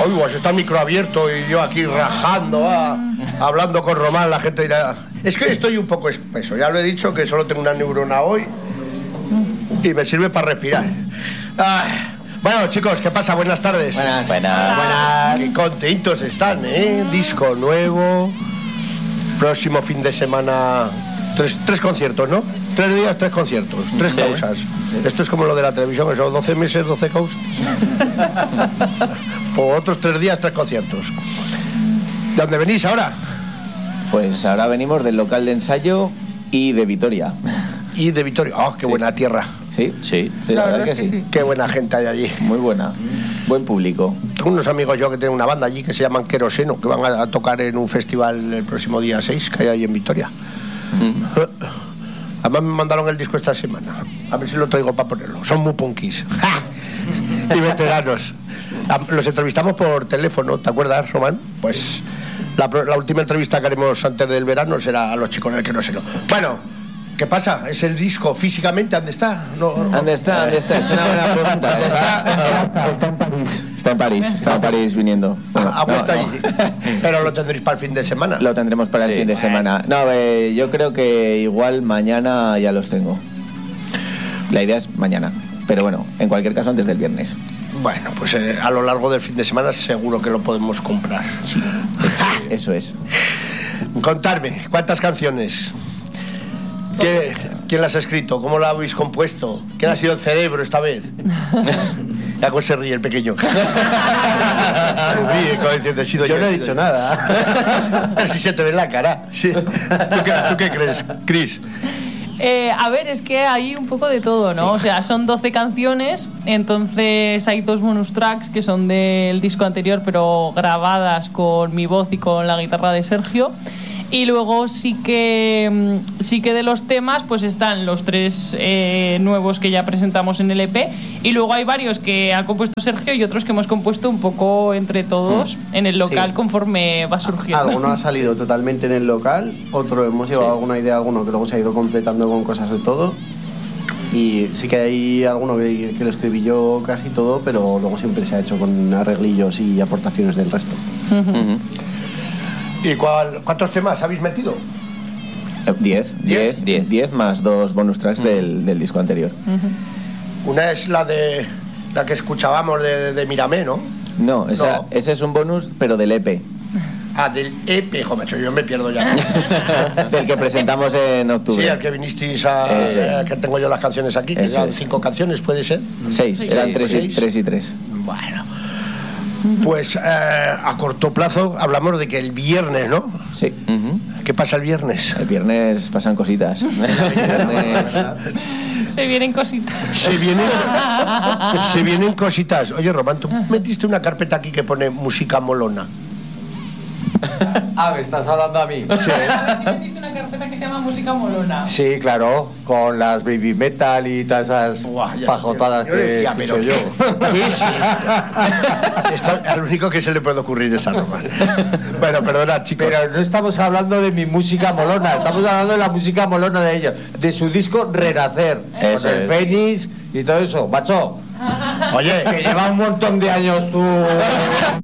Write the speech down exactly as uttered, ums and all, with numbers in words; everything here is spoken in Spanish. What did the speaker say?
Oye, pues está el micro abierto y yo aquí rajando, ah, hablando con Román, la gente dirá... Es que estoy un poco espeso, ya lo he dicho, que solo tengo una neurona hoy y me sirve para respirar. Ah, bueno, chicos, ¿qué pasa? Buenas tardes. Buenas, buenas. Buenas. Qué contentos están, ¿eh? Disco nuevo, próximo fin de semana, tres, tres conciertos, ¿no? Tres días, tres conciertos, tres sí, causas. Sí. Esto es como lo de la televisión, que son doce meses, doce causas. Por otros tres días, tres conciertos. ¿De dónde venís ahora? Pues ahora venimos del local de ensayo y de Vitoria. Y de Vitoria. ¡Oh, qué sí. buena tierra! Sí, sí, sí la, la verdad, verdad que, que sí. sí. Qué buena gente hay allí. Muy buena, buen público. Tengo unos amigos yo que tienen una banda allí que se llaman Queroseno, que van a, a tocar en un festival el próximo día seis, que hay ahí en Vitoria. Mm. Además me mandaron el disco esta semana. A ver si lo traigo para ponerlo. Son muy punkis. Y veteranos. Los entrevistamos por teléfono, ¿te acuerdas, Román? Pues la, la última entrevista que haremos antes del verano será a los chicos del Queroseno. Bueno, ¿qué pasa? ¿Es el disco físicamente? ¿Dónde está? No, no. ¿Dónde está? ¿Dónde está? Es una buena pregunta. Está, está en París. Está en París, está en París viniendo. Bueno, ah, no, está no. allí. Pero lo tendréis para el fin de semana. Lo tendremos para sí, el fin de semana. No, eh, yo creo que igual mañana ya los tengo. La idea es mañana. Pero bueno, en cualquier caso antes del viernes. Bueno, pues eh, a lo largo del fin de semana seguro que lo podemos comprar. Sí, eso es. Contadme, ¿cuántas canciones? ¿Qué, ¿Quién las ha escrito? ¿Cómo la habéis compuesto? ¿Quién ha sido el cerebro esta vez? Ya cómo se ríe el pequeño. Se ríe, como diciendo, he sido yo. Yo no he dicho nada. Pero si se te ve en la cara. Sí. ¿Tú, qué, ¿Tú qué crees, Cris? Eh, a ver, es que hay un poco de todo, ¿no? Sí. O sea, son doce canciones, entonces hay dos bonus tracks que son del disco anterior, pero grabadas con mi voz y con la guitarra de Sergio. Y luego sí que sí que de los temas pues están los tres eh, nuevos que ya presentamos en el E P, y luego hay varios que ha compuesto Sergio y otros que hemos compuesto un poco entre todos mm. en el local sí. conforme va surgiendo. Alguno ha salido totalmente en el local, otro hemos llevado sí. alguna idea, alguno que luego se ha ido completando con cosas de todo. Y sí que hay alguno que, que lo escribí yo casi todo, pero luego siempre se ha hecho con arreglillos y aportaciones del resto. Uh-huh. Uh-huh. ¿Y cuál, cuántos temas habéis metido? Diez, diez, diez, diez más dos bonus tracks uh-huh. del, del disco anterior. Uh-huh. Una es la de la que escuchábamos de, de Miramé, ¿no? No, esa, no, ese es un bonus, pero del E P. Ah, del E P, jo, macho, yo me pierdo ya. Del que presentamos en octubre. Sí, al que vinisteis a... Eh, que tengo yo las canciones aquí, que eran cinco canciones, ¿puede ser? Seis, sí, eran sí, tres, seis. Y, tres y tres. Bueno... Pues eh, a corto plazo hablamos de que el viernes, ¿no? Sí. Uh-huh. ¿Qué pasa el viernes? El viernes pasan cositas. viernes... Se vienen cositas. Se vienen, se vienen cositas. Oye, Román, tú metiste una carpeta aquí que pone música molona. Ah, ¿me estás hablando a mí? Sí. Si metiste una carpeta que se llama música molona. Sí, claro, con las baby metal y todas esas Buah, pajotadas yo, yo que decía, pero yo. ¿Qué es esto? Esto es lo único que se le puede ocurrir es a Román. Bueno, perdona, chicos. Pero no estamos hablando de mi música molona, estamos hablando de la música molona de ellos, de su disco Renacer, eso con el es. Fénix y todo eso, macho. Oye, que lleva un montón de años tú...